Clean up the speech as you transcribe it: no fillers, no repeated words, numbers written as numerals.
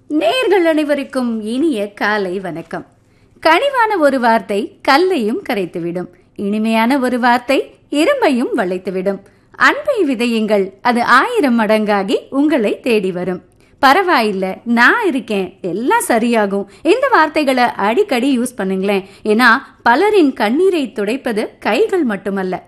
நேயர்கள் அனைவருக்கும் இனிய காலை வணக்கம். கனிவான ஒரு வார்த்தை கல்லையும் கரைத்துவிடும். இனிமையான ஒரு வார்த்தை இரும்பையும் வளைத்துவிடும். அன்பை விதையுங்கள், அது 1000 மடங்காகி உங்களை தேடி வரும். பரவாயில்ல, நான் இருக்கேன், எல்லாம் சரியாகும். இந்த வார்த்தைகளை அடிக்கடி யூஸ் பண்ணுங்களேன். ஏன்னா பலரின் கண்ணீரை துடைப்பது கைகள் மட்டுமல்ல,